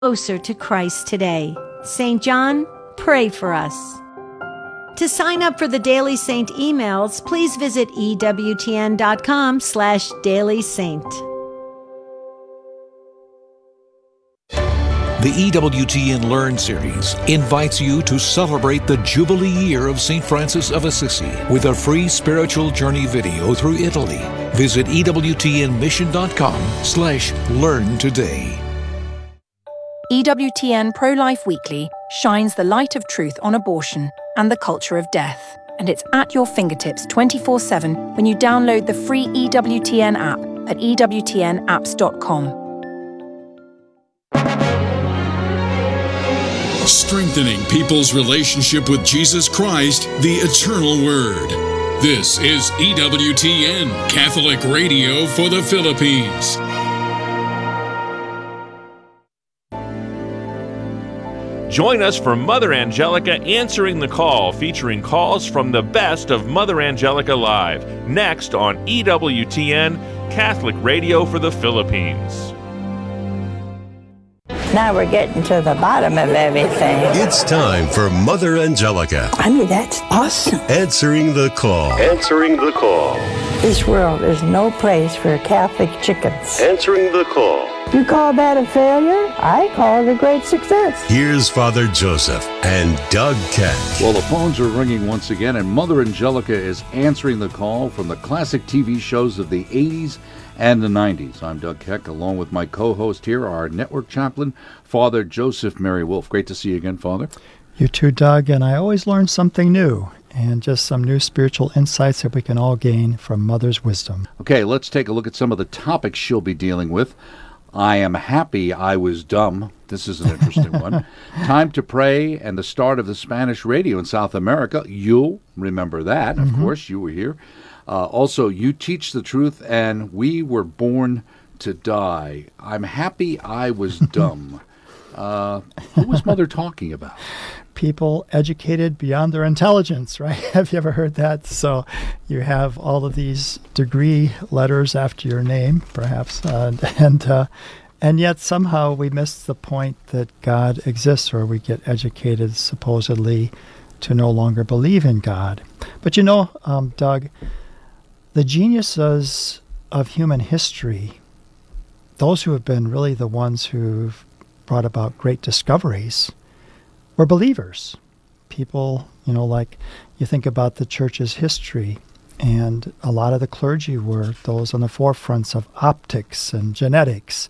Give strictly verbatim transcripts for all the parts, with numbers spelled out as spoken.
closer to Christ today. Saint John, pray for us. To sign up for the Daily Saint emails, please visit ewtn.com slash Daily Saint. The E W T N Learn series invites you to celebrate the Jubilee year of Saint Francis of Assisi with a free spiritual journey video through Italy. Visit ewtnmission.com slash learn today. E W T N Pro-Life Weekly shines the light of truth on abortion and the culture of death. And it's at your fingertips twenty-four seven when you download the free E W T N app at e w t n apps dot com. Strengthening people's relationship with Jesus Christ, the Eternal Word. This is E W T N, Catholic Radio for the Philippines. Join us for Mother Angelica Answering the Call, featuring calls from the best of Mother Angelica Live, next on E W T N, Catholic Radio for the Philippines. Now we're getting to the bottom of everything. It's time for Mother Angelica. I mean, that's awesome. Answering the call. Answering the call. This world is no place for Catholic chickens. Answering the call. You call that a failure? I call it a great success. Here's Father Joseph and Doug Keck. Well, the phones are ringing once again, and Mother Angelica is answering the call from the classic T V shows of the eighties and the nineties. I'm Doug Keck, along with my co-host here, our network chaplain, Father Joseph Mary Wolf. Great to see you again, Father. You too, Doug, and I always learn something new, and just some new spiritual insights that we can all gain from Mother's wisdom. Okay, let's take a look at some of the topics she'll be dealing with. I am happy I was dumb. This is an interesting one. Time to pray and the start of the Spanish radio in South America. You'll remember that. Of mm-hmm. course, you were here. Uh, also, you teach the truth and we were born to die. I'm happy I was dumb. uh, who was Mother talking about? People educated beyond their intelligence, right? Have you ever heard that? So you have all of these degree letters after your name, perhaps, uh, and uh, and yet somehow we miss the point that God exists, or we get educated supposedly to no longer believe in God. But you know, um, Doug, the geniuses of human history, those who have been really the ones who've brought about great discoveries, were believers. People, you know, like you think about the church's history, and a lot of the clergy were those on the forefronts of optics and genetics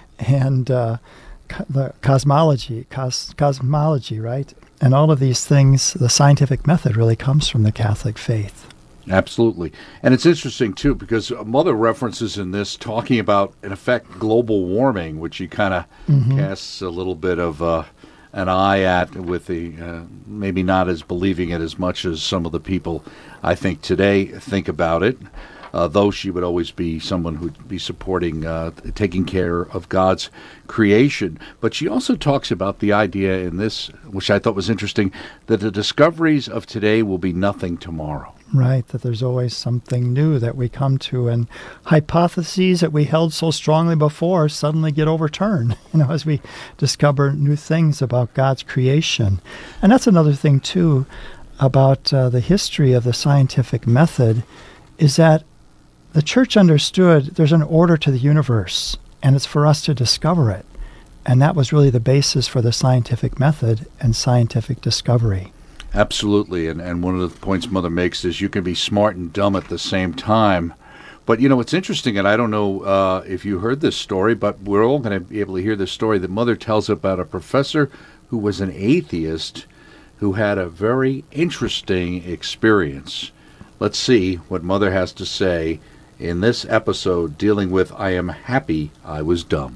and uh, co- the cosmology, cos- cosmology, right? And all of these things, the scientific method really comes from the Catholic faith. Absolutely. And it's interesting, too, because Mother references in this talking about, in effect, global warming, which he kind of mm-hmm. casts a little bit of uh, an eye at, with the uh, maybe not as believing it as much as some of the people, I think, today think about it, uh, though she would always be someone who'd be supporting, uh, taking care of God's creation. But she also talks about the idea in this, which I thought was interesting, that the discoveries of today will be nothing tomorrow. Right, that there's always something new that we come to, and hypotheses that we held so strongly before suddenly get overturned, you know, as we discover new things about God's creation. And that's another thing, too, about uh, the history of the scientific method, is that the Church understood there's an order to the universe, and it's for us to discover it. And that was really the basis for the scientific method and scientific discovery. Absolutely, and, and one of the points Mother makes is you can be smart and dumb at the same time. But, you know, it's interesting, and I don't know uh, if you heard this story, but we're all going to be able to hear this story that Mother tells about a professor who was an atheist who had a very interesting experience. Let's see what Mother has to say in this episode dealing with I Am Happy I Was Dumb.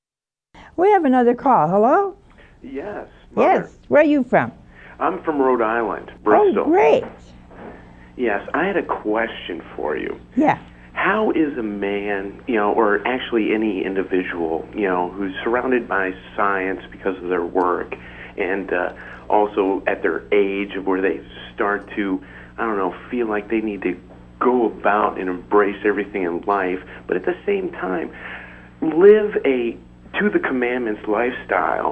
We have another call. Hello? Yes. Mother. Yes. Where are you from? I'm from Rhode Island, Bristol. Oh, great. Yes, I had a question for you. Yeah. How is a man, you know, or actually any individual, you know, who's surrounded by science because of their work, and uh, also at their age of where they start to, I don't know, feel like they need to go about and embrace everything in life, but at the same time live a to the commandments lifestyle